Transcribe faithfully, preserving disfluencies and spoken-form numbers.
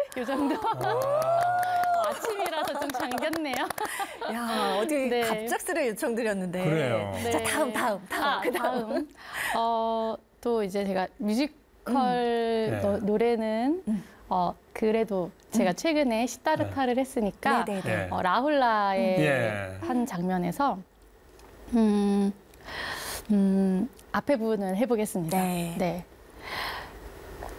요 정도. 아침이라서 좀 잠겼네요. 야, 어디 네. 갑작스레 요청드렸는데. 그래요. 네. 자, 다음, 다음, 다음. 아, 그 다음. 다음. 어, 또 이제 제가 뮤지컬 네. 너- 노래는 음. 어, 그래도 제가 최근에 시타르타를 했으니까 네네네. 네. 어, 라훌라의 예. 한 장면에서 음, 음, 앞에 부분을 해보겠습니다. 네. 네.